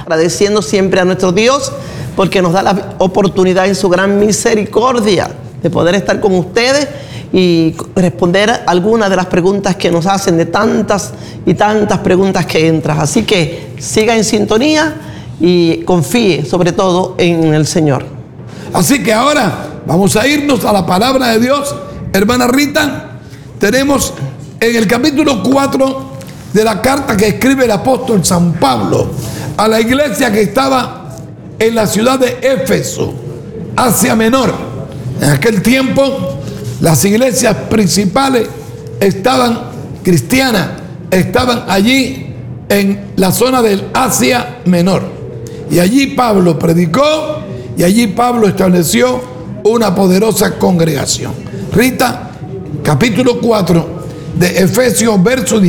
agradeciendo siempre a nuestro Dios porque nos da la oportunidad en su gran misericordia de poder estar con ustedes y responder algunas de las preguntas que nos hacen, de tantas y tantas preguntas que entran. Así que siga en sintonía y confíe sobre todo en el Señor. Así que ahora vamos a irnos a la palabra de Dios. Hermana Rita, tenemos en el capítulo 4 de la carta que escribe el apóstol San Pablo a la iglesia que estaba en la ciudad de Éfeso, Asia Menor. En aquel tiempo las iglesias principales estaban cristianas, estaban allí en la zona del Asia Menor. Y allí Pablo predicó y allí Pablo estableció una poderosa congregación. Rita, capítulo 4 de Efesios, verso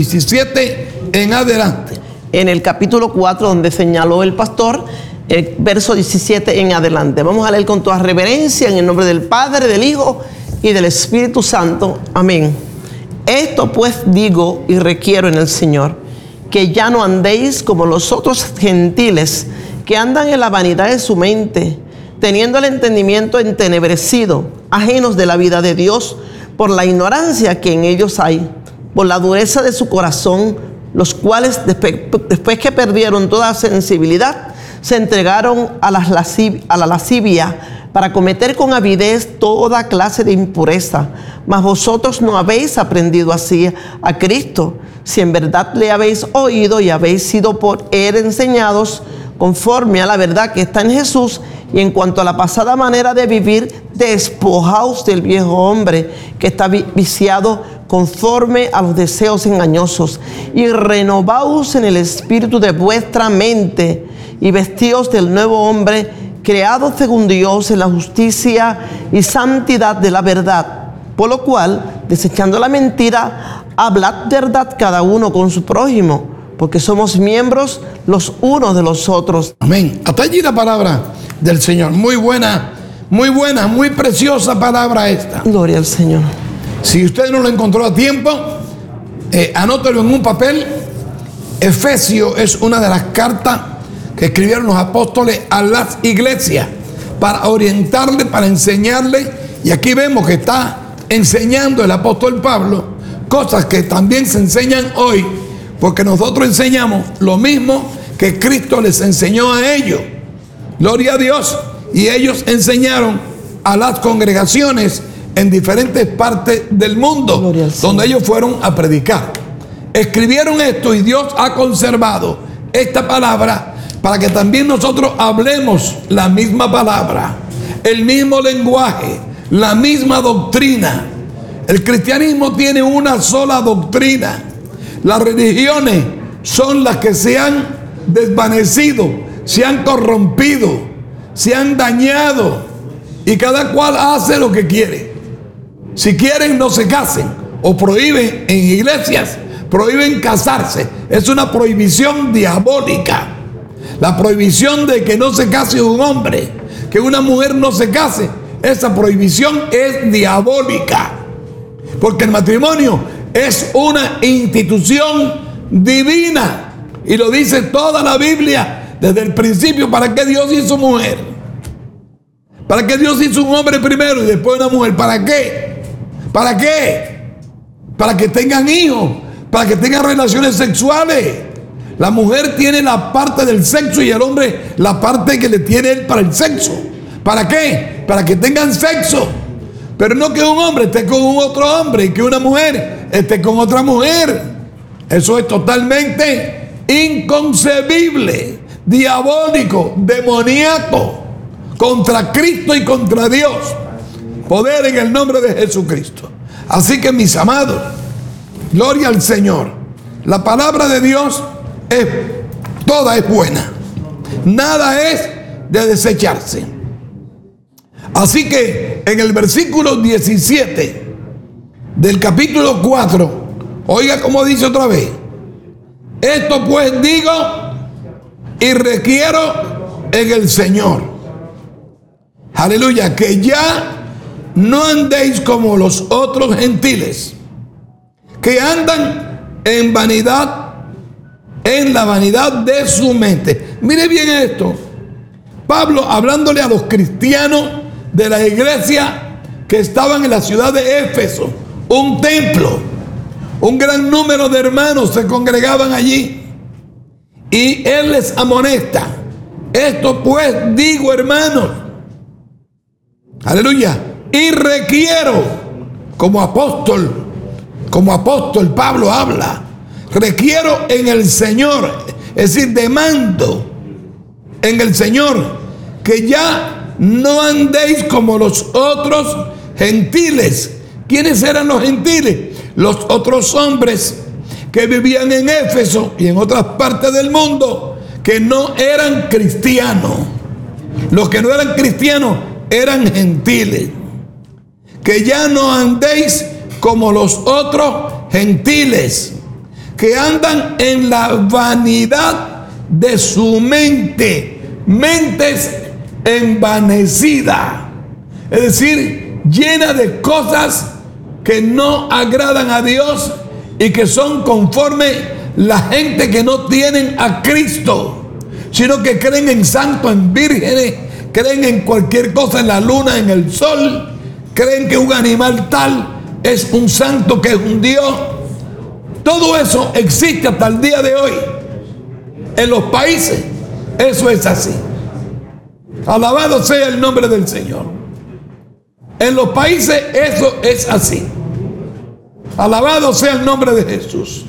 17 en adelante. En el capítulo 4, donde señaló el pastor, el verso 17 en adelante. Vamos a leer con toda reverencia en el nombre del Padre, del Hijo y del Espíritu Santo. Amén. Esto pues digo y requiero en el Señor, que ya no andéis como los otros gentiles, que andan en la vanidad de su mente, teniendo el entendimiento entenebrecido, ajenos de la vida de Dios, por la ignorancia que en ellos hay, por la dureza de su corazón, los cuales después que perdieron toda sensibilidad, se entregaron a la lascivia para cometer con avidez toda clase de impureza. Mas vosotros no habéis aprendido así a Cristo, si en verdad le habéis oído y habéis sido por él enseñados conforme a la verdad que está en Jesús. Y en cuanto a la pasada manera de vivir, despojaos del viejo hombre que está viciado conforme a los deseos engañosos, y renovaos en el espíritu de vuestra mente, y vestíos del nuevo hombre, creado según Dios en la justicia y santidad de la verdad. Por lo cual, desechando la mentira, hablad verdad cada uno con su prójimo, porque somos miembros los unos de los otros. Amén. Hasta allí la palabra del Señor. Muy buena, muy preciosa palabra esta. Gloria al Señor. Si usted no lo encontró a tiempo, anótelo en un papel. Efesios es una de las cartas que escribieron los apóstoles a las iglesias para orientarle, para enseñarle. Y aquí vemos que está enseñando el apóstol Pablo cosas que también se enseñan hoy, porque nosotros enseñamos lo mismo que Cristo les enseñó a ellos. Gloria a Dios. Y ellos enseñaron a las congregaciones en diferentes partes del mundo donde ellos fueron a predicar. Escribieron esto y Dios ha conservado esta palabra para que también nosotros hablemos la misma palabra, el mismo lenguaje, la misma doctrina. El cristianismo tiene una sola doctrina. Las religiones son las que se han desvanecido, se han corrompido, se han dañado, y cada cual hace lo que quiere. Si quieren, no se casen, o prohíben en iglesias, prohíben casarse. Es una prohibición diabólica. La prohibición de que no se case un hombre, que una mujer no se case, esa prohibición es diabólica, porque el matrimonio es una institución divina, y lo dice toda la Biblia desde el principio. ¿Para qué Dios hizo mujer? ¿Para qué Dios hizo un hombre primero y después una mujer? ¿Para qué? ¿Para qué? Para que tengan hijos, para que tengan relaciones sexuales. La mujer tiene la parte del sexo y el hombre la parte que le tiene él para el sexo. ¿Para qué? Para que tengan sexo. Pero no que un hombre esté con otro hombre y que una mujer esté con otra mujer. Eso es totalmente inconcebible, diabólico, demoníaco, contra Cristo y contra Dios. Poder en el nombre de Jesucristo. Así que, mis amados, gloria al Señor. La palabra de Dios toda es buena. Nada es de desecharse. Así que en el versículo 17 del capítulo 4, oiga cómo dice otra vez: esto pues digo y requiero en el Señor, aleluya, que ya no andéis como los otros gentiles, que andan en vanidad en la vanidad de su mente. Mire bien esto. Pablo hablándole a los cristianos de la iglesia que estaban en la ciudad de Éfeso, un templo, un gran número de hermanos se congregaban allí, y él les amonesta: esto pues digo, hermanos, aleluya, y requiero, como apóstol Pablo habla, requiero en el Señor, es decir, demando en el Señor, que ya no andéis como los otros gentiles. ¿Quiénes eran los gentiles? Los otros hombres que vivían en Éfeso y en otras partes del mundo, que no eran cristianos. Los que no eran cristianos eran gentiles. Que ya no andéis como los otros gentiles, que andan en la vanidad de su mente, mentes envanecidas, es decir, llena de cosas que no agradan a Dios y que son conforme la gente que no tienen a Cristo, sino que creen en santos, en vírgenes, creen en cualquier cosa, en la luna, en el sol, creen que un animal tal es un santo, que es un Dios. Todo eso existe hasta el día de hoy. En los países eso es así. Alabado sea el nombre del Señor. En los países eso es así. Alabado sea el nombre de Jesús.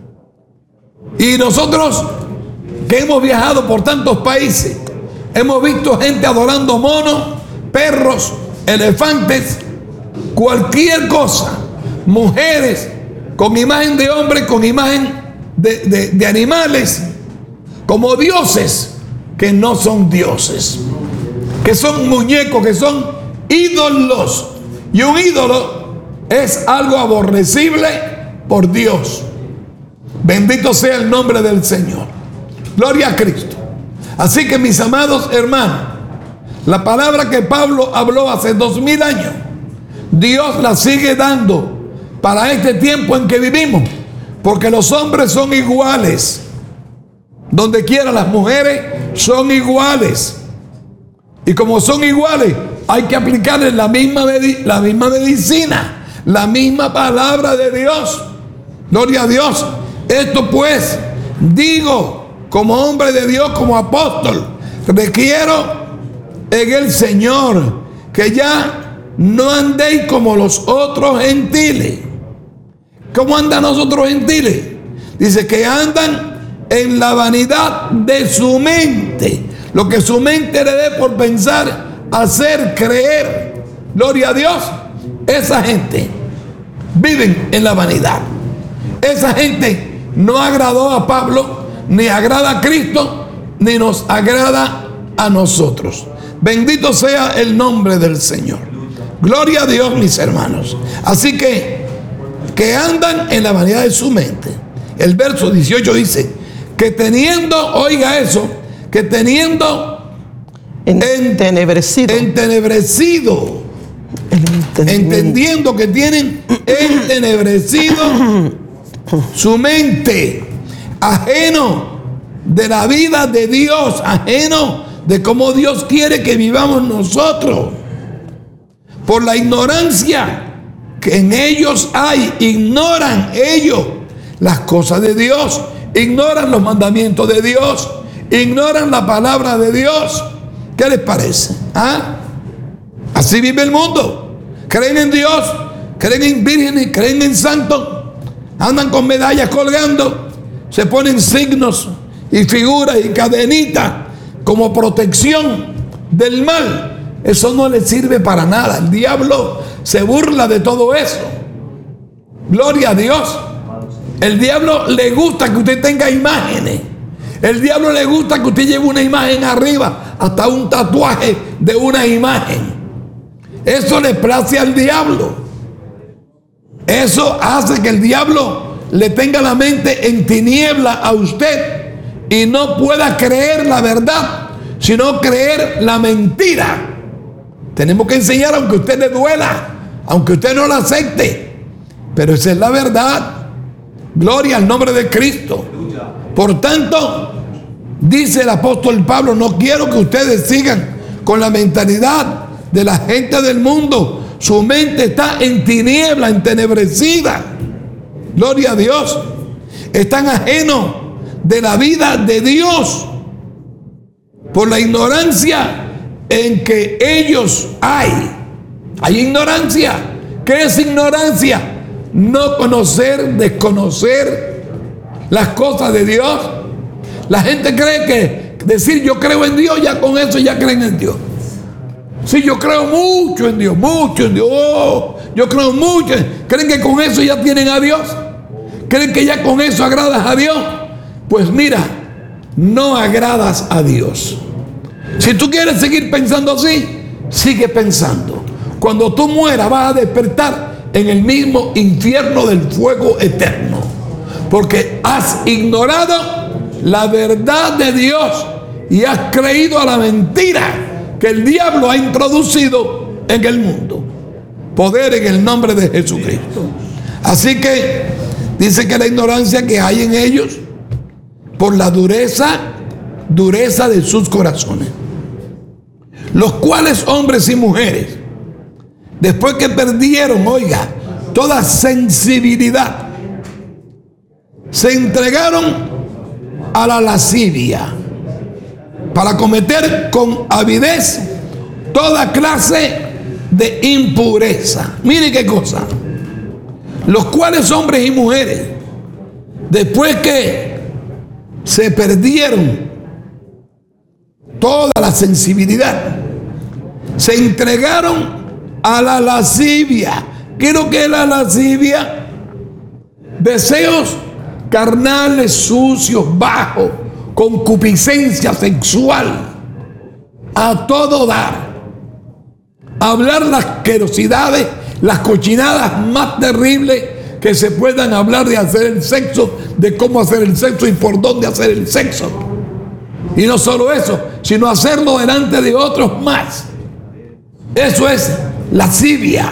Y nosotros que hemos viajado por tantos países, hemos visto gente adorando monos, perros, elefantes, cualquier cosa, mujeres con imagen de hombre, con imagen de animales, como dioses que no son dioses, que son muñecos, que son ídolos. Y un ídolo es algo aborrecible por Dios. Bendito sea el nombre del Señor. Gloria a Cristo. Así que, mis amados hermanos, la palabra que Pablo habló hace 2000 años, Dios la sigue dando para este tiempo en que vivimos, porque los hombres son iguales. Donde quiera las mujeres son iguales. Y como son iguales, hay que aplicarles la misma medicina, la misma palabra de Dios. Gloria a Dios. Esto pues digo, como hombre de Dios, como apóstol, requiero en el Señor que ya no andéis como los otros gentiles. ¿Cómo andan los otros gentiles? Dice que andan en la vanidad de su mente, lo que su mente le dé por pensar, hacer, creer. Gloria a Dios. Esa gente viven en la vanidad. Esa gente no agradó a Pablo, ni agrada a Cristo, ni nos agrada a nosotros. Bendito sea el nombre del Señor. Gloria a Dios, mis hermanos. Así que andan en la vanidad de su mente. El verso 18 dice que teniendo, oiga eso, que teniendo entenebrecido, entendiendo que tienen entenebrecido su mente, ajeno de la vida de Dios, ajeno de cómo Dios quiere que vivamos nosotros, por la ignorancia que en ellos hay. Ignoran ellos las cosas de Dios, ignoran los mandamientos de Dios, ignoran la palabra de Dios. ¿Qué les parece? Así vive el mundo. Creen en Dios, creen en vírgenes, creen en santos, andan con medallas colgando, se ponen signos y figuras y cadenitas como protección del mal. Eso no le sirve para nada. El diablo se burla de todo eso. Gloria a Dios. El diablo le gusta que usted tenga imágenes. El diablo le gusta que usted lleve una imagen arriba, hasta un tatuaje de una imagen. Eso le place al diablo. Eso hace que el diablo le tenga la mente en tiniebla a usted y no pueda creer la verdad, sino creer la mentira. Tenemos que enseñar, aunque a usted le duela, aunque usted no la acepte, pero esa es la verdad. Gloria al nombre de Cristo. Por tanto, dice el apóstol Pablo, no quiero que ustedes sigan con la mentalidad de la gente del mundo. Su mente está en tiniebla, entenebrecida. Gloria a Dios. Están ajenos de la vida de Dios por la ignorancia en que ellos hay. Hay ignorancia. ¿Qué es ignorancia? No conocer, desconocer las cosas de Dios. La gente cree que decir yo creo en Dios, ya con eso ya creen en Dios. Sí, yo creo mucho en Dios, oh, yo creo mucho. ¿Creen que con eso ya tienen a Dios? ¿Creen que ya con eso agradas a Dios? Pues mira, no agradas a Dios. Si tú quieres seguir pensando así, sigue pensando. Cuando tú mueras vas a despertar en el mismo infierno del fuego eterno, porque has ignorado la verdad de Dios y has creído a la mentira que el diablo ha introducido en el mundo. Poder en el nombre de Jesucristo. Así que dice que la ignorancia que hay en ellos por la dureza de sus corazones, los cuales hombres y mujeres, después que perdieron, oiga, toda sensibilidad, se entregaron a la lascivia para cometer con avidez toda clase de impureza. Mire qué cosa. Los cuales hombres y mujeres, después que se perdieron toda la sensibilidad, se entregaron a la lascivia. ¿Qué es lo que es la lascivia? Deseos carnales, sucios, bajos, concupiscencia sexual, a todo dar, hablar las asquerosidades, las cochinadas más terribles que se puedan hablar de hacer el sexo, de cómo hacer el sexo y por dónde hacer el sexo. Y no solo eso, sino hacerlo delante de otros más. Eso es lascivia.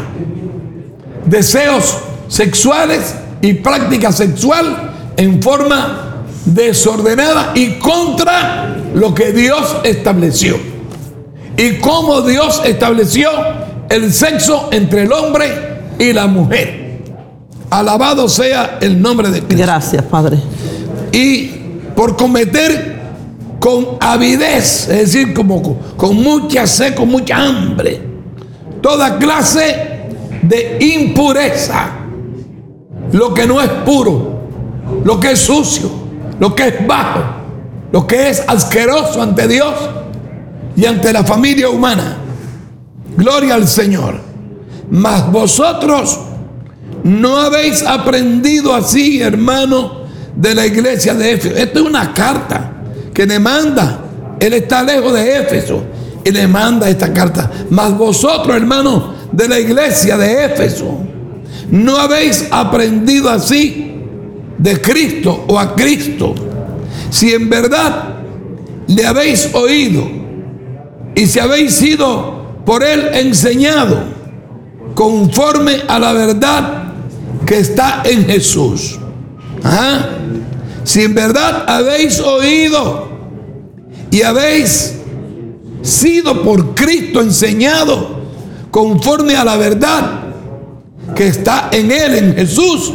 Deseos sexuales y práctica sexual en forma desordenada y contra lo que Dios estableció. Y cómo Dios estableció el sexo entre el hombre y la mujer. Alabado sea el nombre de Cristo. Gracias, Padre. Y por cometer con avidez, es decir, como con mucha sed, con mucha hambre, toda clase de impureza, lo que no es puro, lo que es sucio, lo que es bajo, lo que es asqueroso ante Dios y ante la familia humana. Gloria al Señor. Mas vosotros no habéis aprendido así, hermano, de la iglesia de Éfeso. Esto es una carta que le manda. Él está lejos de Éfeso y le manda esta carta. Mas vosotros, hermanos, de la iglesia de Éfeso, no habéis aprendido así de Cristo o a Cristo, si en verdad le habéis oído y si habéis sido por él enseñado conforme a la verdad que está en Jesús. ¿Ah? Si en verdad habéis oído y habéis sido por Cristo enseñado conforme a la verdad que está en él, en Jesús,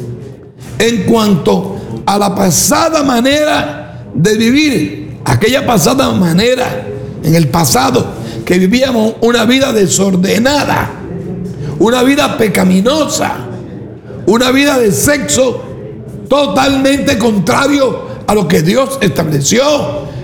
en cuanto a la pasada manera de vivir, aquella pasada manera en el pasado que vivíamos una vida desordenada, una vida pecaminosa, una vida de sexo totalmente contrario a lo que Dios estableció.